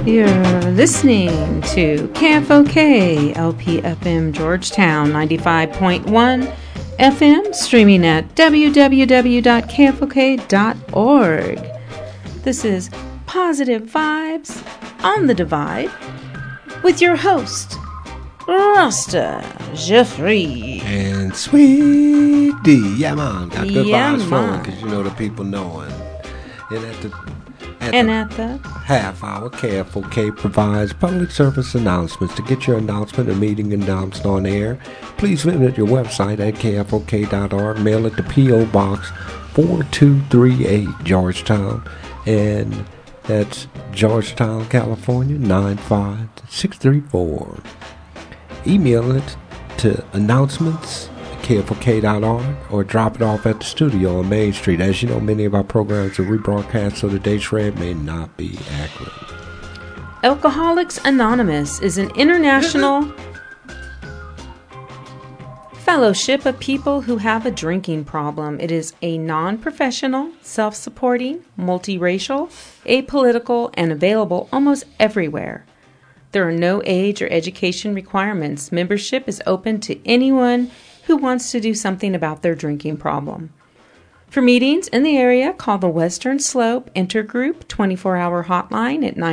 You're listening to KFOK LPFM Georgetown 95.1 FM, streaming at www.kfok.org. This is Positive Vibes on the Divide with your host, Rasta Jeffrey. And Sweet D. Yeah, man. Got good Yeah, vibes flowing man. because you know the people knowing. And at the half hour, KFOK provides public service announcements. To get your announcement or meeting announced on air, please visit your website at kfok.org. Mail it to P.O. Box 4238, Georgetown. And that's Georgetown, California, 95634. Email it to announcements kfok.org or drop it off at the studio on Main Street. As you know, many of our programs are rebroadcast, so the dates read may not be accurate. Alcoholics Anonymous is an international fellowship of people who have a drinking problem. It is a non-professional, self-supporting, multiracial, apolitical, and available almost everywhere. There are no age or education requirements. Membership is open to anyone who wants to do something about their drinking problem. For meetings in the area, call the Western Slope Intergroup 24-hour hotline at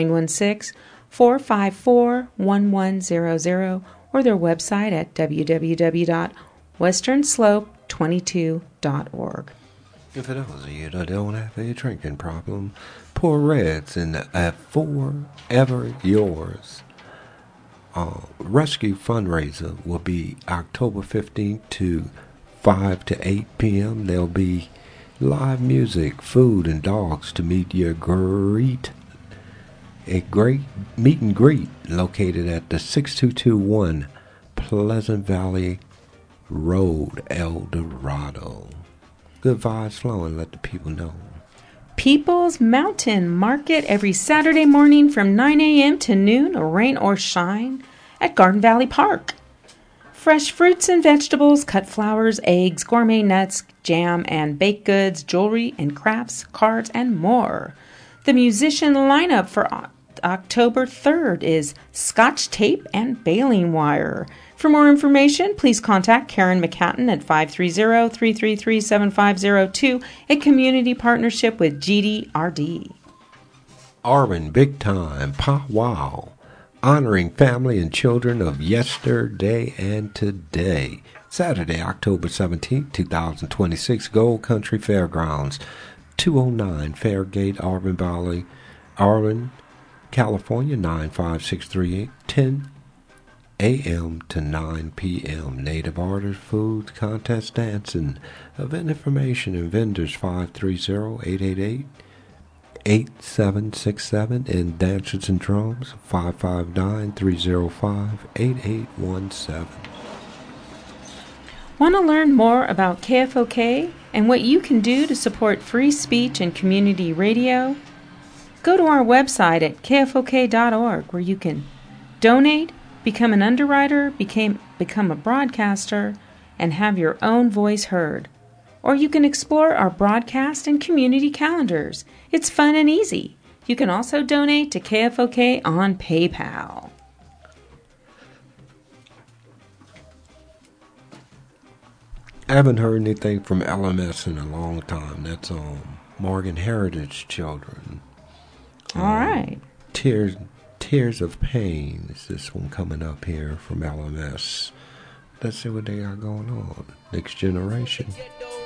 916-454-1100 or their website at www.westernslope22.org. And for those of you that don't have a drinking problem, Pour Reds in the Forever Yours rescue fundraiser will be October 15th to 5 to 8 p.m. There'll be live music, food, and dogs to meet a great meet and greet located at the 6221 Pleasant Valley Road, El Dorado. Good vibes flowing, let the people know. People's Mountain Market every Saturday morning from 9 a.m. to noon, rain or shine, at Garden Valley Park. Fresh fruits and vegetables, cut flowers, eggs, gourmet nuts, jam and baked goods, jewelry and crafts, cards, and more. The musician lineup for October 3rd is Scotch Tape and Baling Wire. For more information, please contact Karen McCatton at 530-333-7502, a community partnership with GDRD. Arvin Big Time Powwow, honoring family and children of yesterday and today. Saturday, October 17th, 2026, Gold Country Fairgrounds, 209 Fairgate, Arvin Valley, Arvin, California, 95638, 10 a.m. to 9 p.m. Native artists, foods, contest dancing. Event information and vendors 530-888-8767 and dancers and drums 559-305-8817. Want to learn more about KFOK and what you can do to support free speech and community radio? Go to our website at kfok.org where you can donate, become an underwriter, become a broadcaster, and have your own voice heard. Or you can explore our broadcast and community calendars. It's fun and easy. You can also donate to KFOK on PayPal. I haven't heard anything from LMS in a long time. That's Morgan Heritage Children. All right. Tears of Pain is this one coming up here from LMS. Let's see what they got going on. Next Generation.